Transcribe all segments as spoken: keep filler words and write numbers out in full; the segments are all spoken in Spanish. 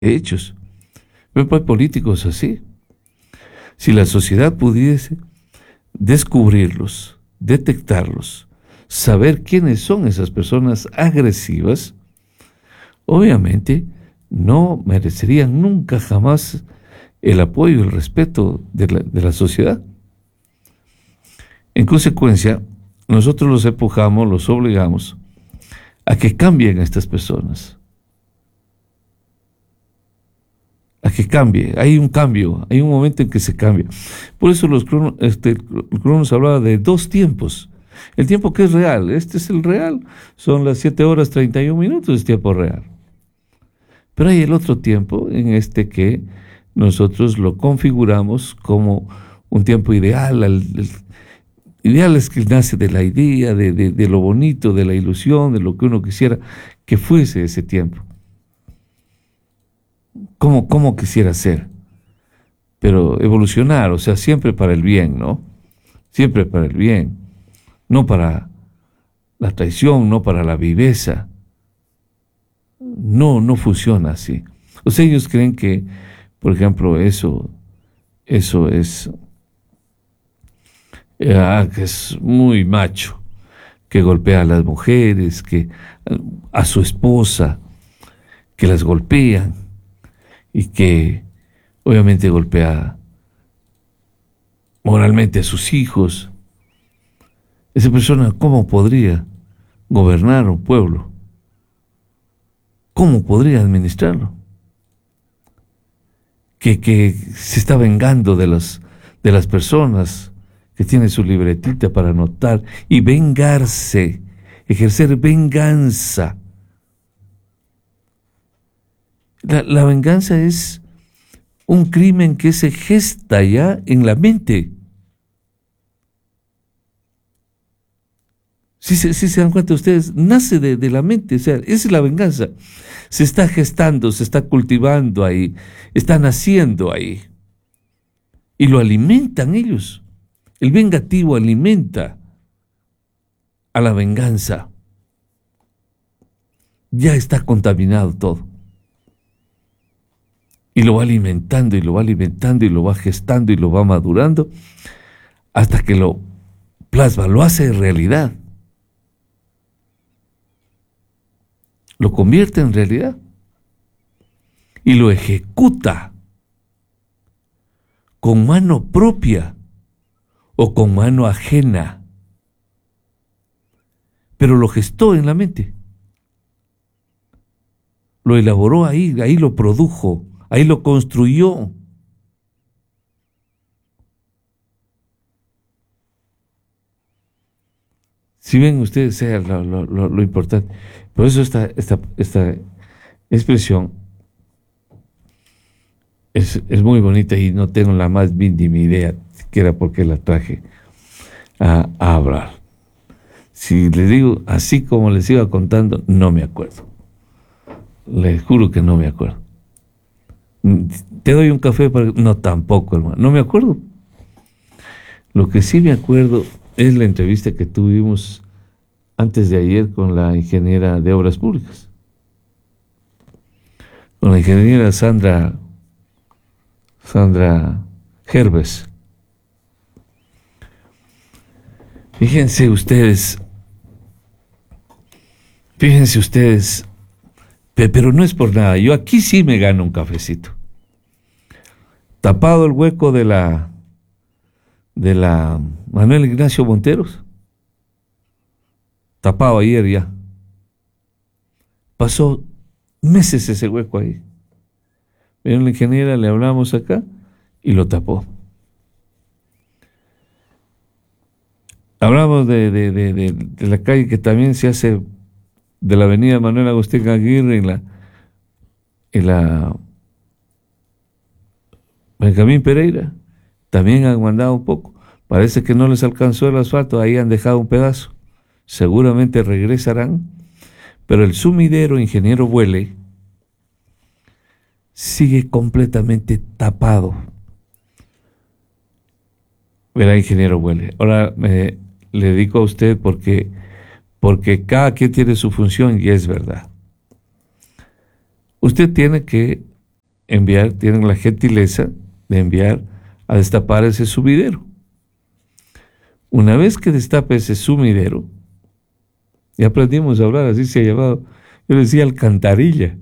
hechos. Pero hay políticos así. Si la sociedad pudiese descubrirlos, detectarlos, saber quiénes son esas personas agresivas, obviamente no merecerían nunca jamás el apoyo y el respeto de la, de la sociedad. En consecuencia, nosotros los empujamos, los obligamos a que cambien a estas personas. A que cambie, hay un cambio, hay un momento en que se cambia. Por eso los cronos, este, Cronos hablaba de dos tiempos. El tiempo que es real, este es el real, son las siete horas treinta y un minutos, es tiempo real. Pero hay el otro tiempo en este que nosotros lo configuramos como un tiempo ideal. El, el ideal es que nace de la idea, de, de, de lo bonito, de la ilusión, de lo que uno quisiera que fuese ese tiempo. ¿Cómo, cómo quisiera ser? Pero evolucionar, o sea, siempre para el bien, ¿no? Siempre para el bien, no para la traición, no para la viveza. No, no funciona así. O sea, ellos creen que, por ejemplo, eso, eso es, eh, que es muy macho, que golpea a las mujeres, que a su esposa, que las golpean y que obviamente golpea moralmente a sus hijos. Esa persona, ¿cómo podría gobernar un pueblo? ¿Cómo podría administrarlo? Que, que se está vengando de, los, de las personas, que tiene su libretita para anotar y vengarse, ejercer venganza. La, la venganza es un crimen que se gesta ya en la mente. Si se, si se dan cuenta ustedes, nace de, de la mente, o sea, esa es la venganza. Se está gestando, se está cultivando ahí, está naciendo ahí. Y lo alimentan ellos. El vengativo alimenta a la venganza. Ya está contaminado todo. Y lo va alimentando, y lo va alimentando, y lo va gestando, y lo va madurando, hasta que lo plasma, lo hace realidad. Lo convierte en realidad y lo ejecuta con mano propia o con mano ajena, pero lo gestó en la mente, lo elaboró ahí, ahí lo produjo, ahí lo construyó. Si ven ustedes, sea lo, lo, lo, lo importante. Por eso esta, esta, esta expresión es, es muy bonita y no tengo la más mínima idea siquiera por qué la traje a, a hablar. Si les digo, así como les iba contando, no me acuerdo. Les juro que no me acuerdo. ¿Te doy un café para...? No, tampoco, hermano. No me acuerdo. Lo que sí me acuerdo es la entrevista que tuvimos antes de ayer con la ingeniera de Obras Públicas, con la ingeniera Sandra Sandra Herbes. Fíjense ustedes, fíjense ustedes, pero no es por nada, yo aquí sí me gano un cafecito. Tapado el hueco de la de la Manuel Ignacio Monteros, tapado ayer ya. Pasó meses ese hueco ahí. Vieron la ingeniera, le hablamos acá y lo tapó. Hablamos de, de, de, de, de la calle que también se hace de la avenida Manuel Agustín Aguirre en la, en la Benjamín Pereira. También han mandado un poco. Parece que no les alcanzó el asfalto, ahí han dejado un pedazo. Seguramente regresarán. Pero el sumidero Ingeniero Buele sigue completamente tapado. Verá, Ingeniero Buele. Ahora me, le dedico a usted porque, porque cada quien tiene su función y es verdad. Usted tiene que enviar, tienen la gentileza de enviar a destapar ese sumidero. Una vez que destape ese sumidero, ya aprendimos a hablar, así se ha llamado, yo decía alcantarilla,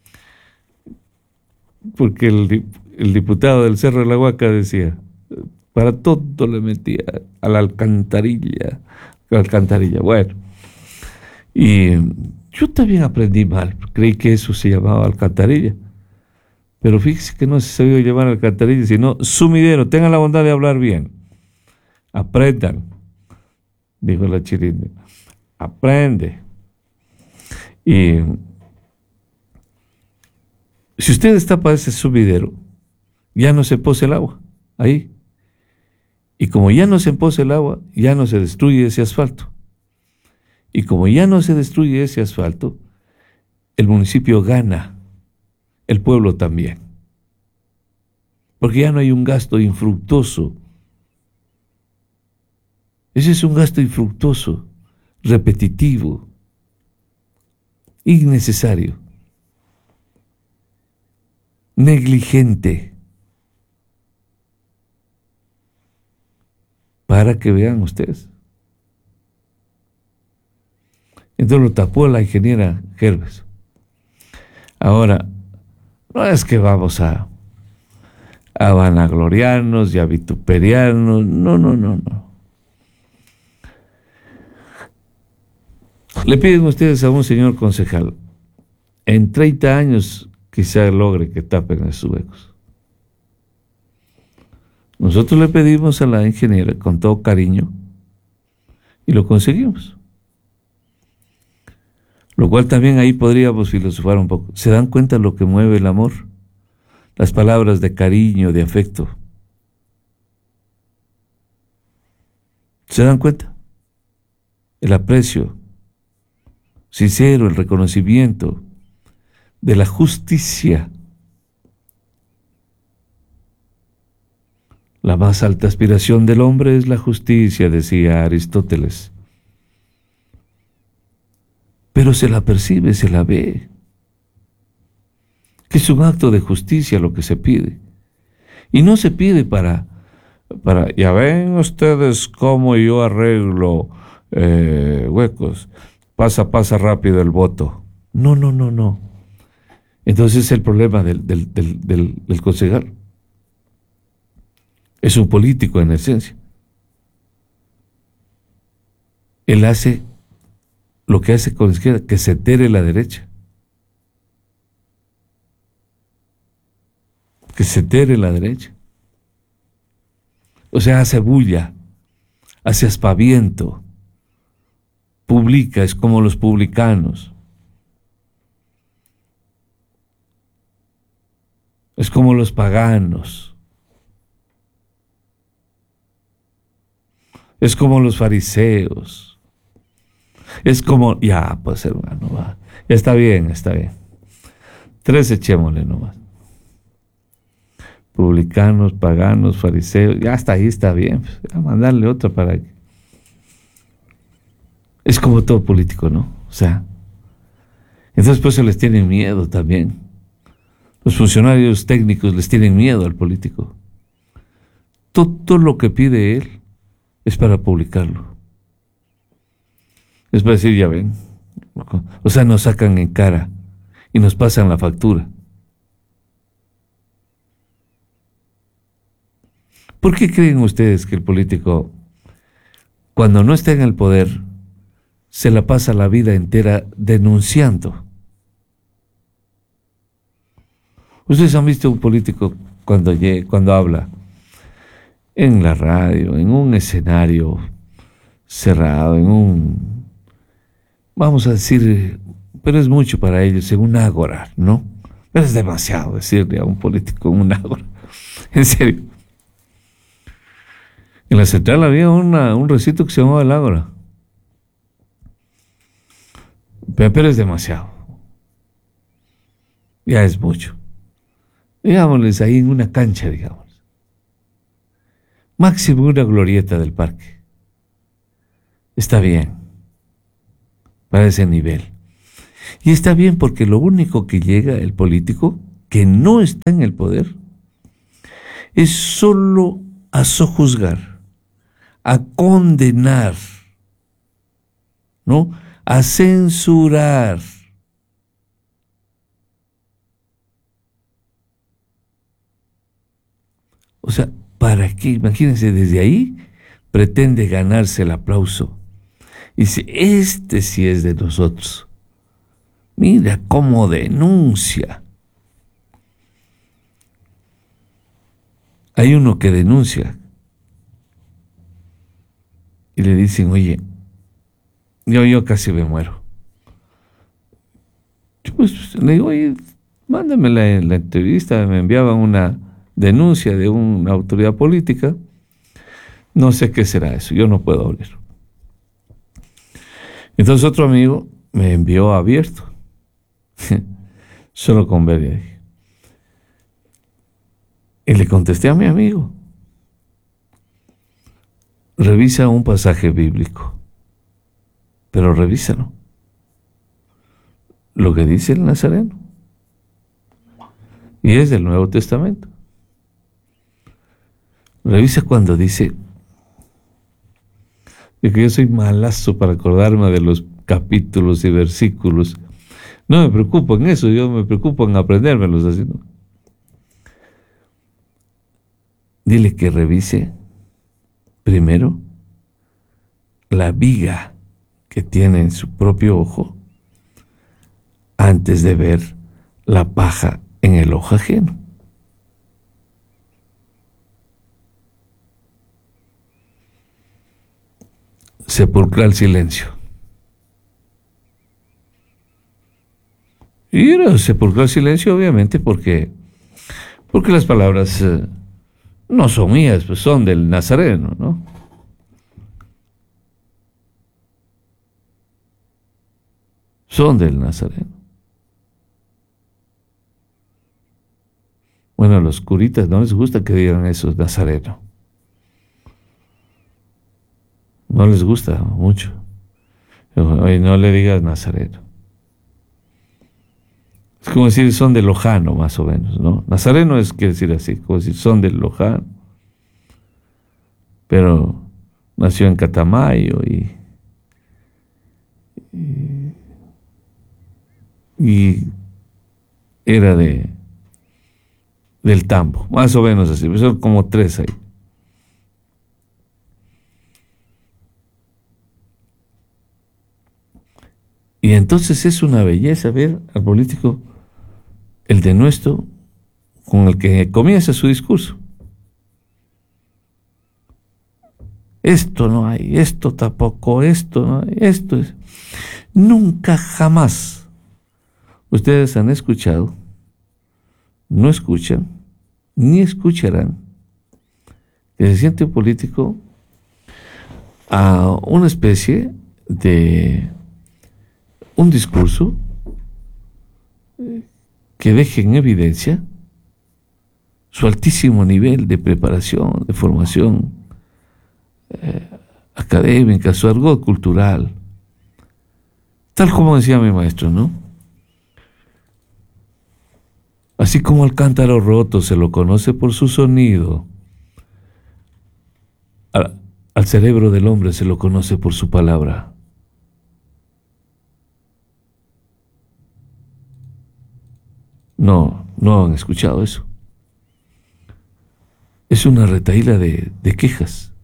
porque el, el diputado del Cerro de la Huaca decía, para todo le metía a la alcantarilla, a la alcantarilla, bueno, y yo también aprendí mal, creí que eso se llamaba alcantarilla, pero fíjese que no se sabía llamar alcantarilla, sino sumidero. Tengan la bondad de hablar bien, aprendan, dijo la chirinda, aprende. Y si usted destapa ese sumidero, ya no se pose el agua ahí. Y como ya no se pose el agua, ya no se destruye ese asfalto. Y como ya no se destruye ese asfalto, el municipio gana, el pueblo también. Porque ya no hay un gasto infructuoso. Ese es un gasto infructuoso, repetitivo, innecesario, negligente. Para que vean ustedes. Entonces lo tapó la ingeniera Gerbes. Ahora, no es que vamos a, a vanagloriarnos y a vituperiarnos, no, no, no, no. Le piden ustedes a un señor concejal, en treinta años quizá logre que tapen esos huecos. Nosotros le pedimos a la ingeniera con todo cariño y lo conseguimos. Lo cual también ahí podríamos filosofar un poco. ¿Se dan cuenta lo que mueve el amor? Las palabras de cariño, de afecto. ¿Se dan cuenta? El aprecio sincero, el reconocimiento de la justicia. La más alta aspiración del hombre es la justicia, decía Aristóteles. Pero se la percibe, se la ve. Que es un acto de justicia lo que se pide. Y no se pide para, para ya ven ustedes cómo yo arreglo eh, huecos. Pasa, pasa rápido el voto. No, no, no, no. Entonces es el problema del, del, del, del, del concejal. Es un político en esencia. Él hace lo que hace con la izquierda, que se entere la derecha. Que se entere la derecha. O sea, hace bulla, hace aspaviento, publica, es como los publicanos. Es como los paganos. Es como los fariseos. Es como, ya, pues hermano, va. Ya está bien, está bien. Tres echémosle nomás. Publicanos, paganos, fariseos, ya hasta ahí está bien. Pues, a mandarle otra para que. Es como todo político, ¿no? O sea. Entonces, pues se les tiene miedo también. Los funcionarios técnicos les tienen miedo al político. Todo lo que pide él es para publicarlo. Es para decir, ya ven. O sea, nos sacan en cara y nos pasan la factura. ¿Por qué creen ustedes que el político, cuando no está en el poder, se la pasa la vida entera denunciando? Ustedes han visto un político cuando, cuando habla en la radio, en un escenario cerrado, en un, vamos a decir, pero es mucho para ellos, en un ágora, ¿no? Pero es demasiado decirle a un político en un ágora. En serio. En la central había una, un recinto que se llamaba el ágora. Pero es demasiado. Ya es mucho. Digámosles ahí en una cancha, digamos. Máximo una glorieta del parque. Está bien. Para ese nivel. Y está bien porque lo único que llega el político, que no está en el poder es solo a sojuzgar, a condenar, ¿no? A censurar. O sea, ¿para qué? Imagínense, desde ahí pretende ganarse el aplauso. Dice, este sí es de nosotros. Mira cómo denuncia. Hay uno que denuncia y le dicen, oye, yo, yo casi me muero. Yo pues le digo, oye, mándame la, la entrevista. Me enviaban una denuncia de una autoridad política. No sé qué será eso, yo no puedo hablar. Entonces otro amigo me envió abierto. Solo con ver ahí. Y le contesté a mi amigo, revisa un pasaje bíblico, pero revísalo. Lo que dice el Nazareno. Y es del Nuevo Testamento. Revisa cuando dice, de que yo soy malazo para acordarme de los capítulos y versículos. No me preocupo en eso, yo me preocupo en aprendérmelos así, ¿no? Dile que revise primero la viga que tiene en su propio ojo antes de ver la paja en el ojo ajeno. Sepulcral silencio. Y era sepulcral silencio, obviamente, porque, porque las palabras eh, no son mías, pues son del Nazareno, ¿no? Son del Nazareno. Bueno, a los curitas no les gusta que digan eso, Nazareno. No les gusta mucho. Oye, no le digas Nazareno. Es como decir son de Lojano, más o menos, ¿no? Nazareno es quiere decir así, como decir son de Lojano. Pero nació en Catamayo y, y, y era de del Tambo, más o menos así. Son como tres ahí. Y entonces es una belleza ver al político, el denuesto, con el que comienza su discurso. Esto no hay, esto tampoco, esto no hay, esto es. Nunca jamás ustedes han escuchado, no escuchan, ni escucharán que se siente un político a una especie de un discurso que deje en evidencia su altísimo nivel de preparación, de formación eh, académica, su argot cultural, tal como decía mi maestro, ¿no? Así como al cántaro roto se lo conoce por su sonido, al, al cerebro del hombre se lo conoce por su palabra. No, no han escuchado eso. Es una retahíla de, de quejas,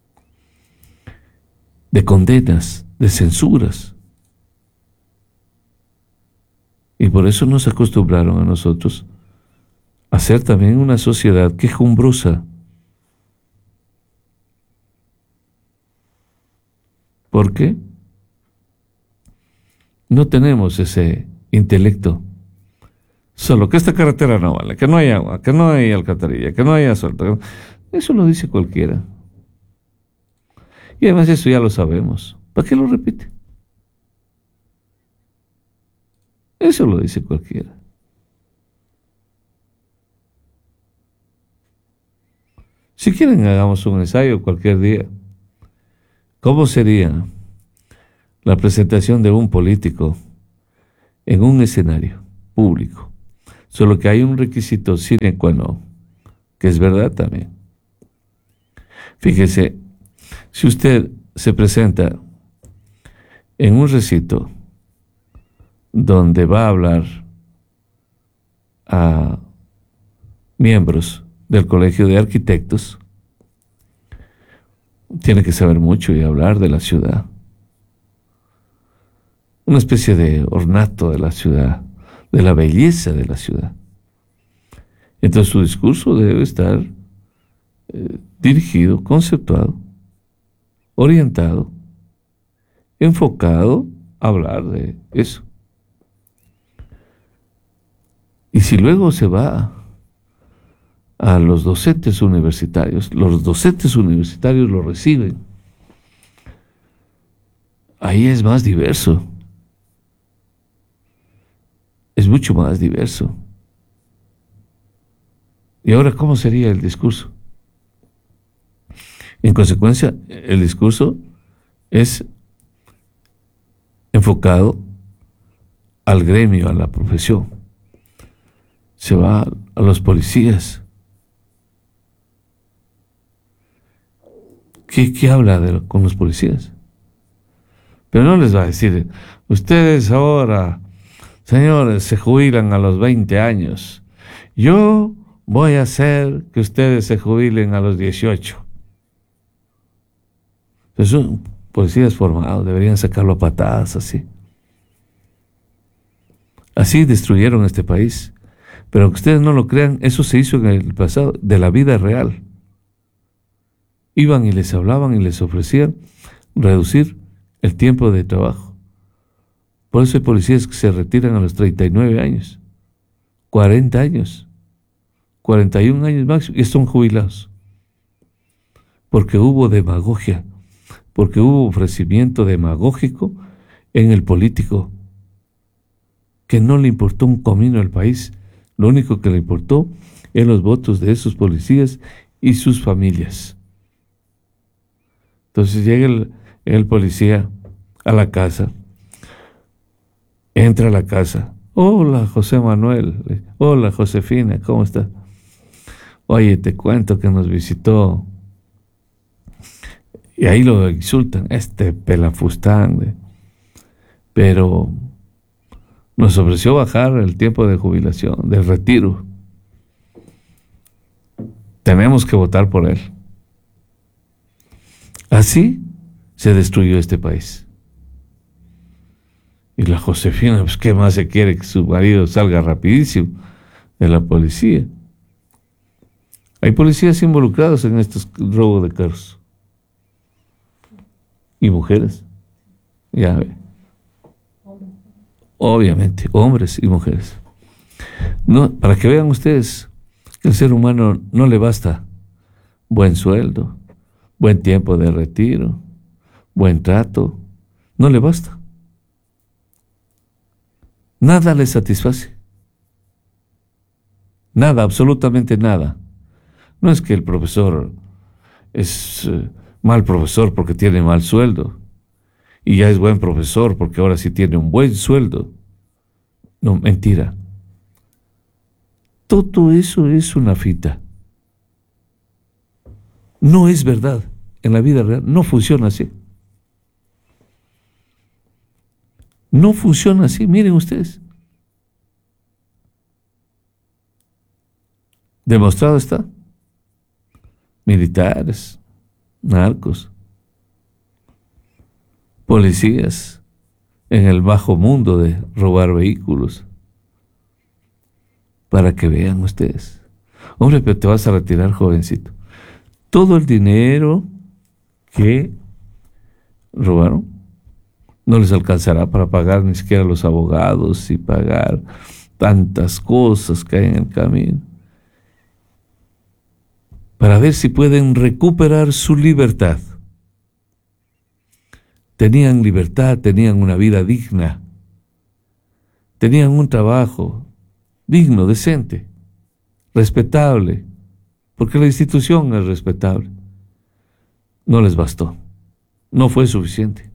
de condenas, de censuras. Y por eso nos acostumbraron a nosotros a ser también una sociedad quejumbrosa. ¿Por qué? No tenemos ese intelecto. Solo que esta carretera no vale, que no hay agua, que no hay alcantarilla, que no hay asfalto. Eso lo dice cualquiera. Y además eso ya lo sabemos. ¿Para qué lo repite? Eso lo dice cualquiera. Si quieren, hagamos un ensayo cualquier día. ¿Cómo sería la presentación de un político en un escenario público? Solo que hay un requisito sine qua non, que es verdad también. Fíjese, si usted se presenta en un recinto donde va a hablar a miembros del Colegio de Arquitectos, tiene que saber mucho y hablar de la ciudad. Una especie de ornato de la ciudad, de la belleza de la ciudad. Entonces su discurso debe estar eh, dirigido, conceptuado, orientado, enfocado a hablar de eso. Y si luego se va a los docentes universitarios, los docentes universitarios lo reciben. Ahí es más diverso. Es mucho más diverso. ¿Y ahora cómo sería el discurso? En consecuencia, el discurso es enfocado al gremio, a la profesión. Se va a los policías. ¿Qué, qué habla de, con los policías? Pero no les va a decir, ustedes ahora, señores, se jubilan a los veinte años. Yo voy a hacer que ustedes se jubilen a los dieciocho. Pues son policías formados, deberían sacarlo a patadas así. Así destruyeron este país. Pero aunque ustedes no lo crean, eso se hizo en el pasado, de la vida real. Iban y les hablaban y les ofrecían reducir el tiempo de trabajo. Por eso hay policías que se retiran a los treinta y nueve años, cuarenta años, cuarenta y un años máximo, y están jubilados. Porque hubo demagogia, porque hubo ofrecimiento demagógico en el político, que no le importó un comino al país. Lo único que le importó es los votos de esos policías y sus familias. Entonces llega el, el policía a la casa, entra a la casa. Hola, José Manuel. Hola, Josefina, ¿cómo estás? Oye, te cuento que nos visitó. Y ahí lo insultan, este pelafustán. Pero nos ofreció bajar el tiempo de jubilación, del retiro. Tenemos que votar por él. Así se destruyó este país. Y la Josefina, pues ¿qué más se quiere? Que su marido salga rapidísimo de la policía. Hay policías involucrados en estos robos de carros. Y mujeres. Ya ve. Obviamente, hombres y mujeres. No, para que vean ustedes que al ser humano no le basta buen sueldo, buen tiempo de retiro, buen trato. No le basta. Nada le satisface. Nada, absolutamente nada. No es que el profesor es uh, mal profesor porque tiene mal sueldo y ya es buen profesor porque ahora sí tiene un buen sueldo. No, mentira. Todo eso es una fita. No es verdad. En la vida real no funciona así. No funciona así, miren ustedes. Demostrado está. Militares, narcos, policías en el bajo mundo de robar vehículos. Para que vean ustedes. Hombre, pero te vas a retirar, jovencito. Todo el dinero que robaron no les alcanzará para pagar ni siquiera a los abogados y pagar tantas cosas que hay en el camino. Para ver si pueden recuperar su libertad. Tenían libertad, tenían una vida digna, tenían un trabajo digno, decente, respetable, porque la institución es respetable. No les bastó, no fue suficiente.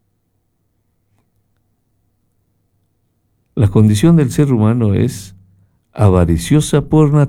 La condición del ser humano es avariciosa por naturaleza.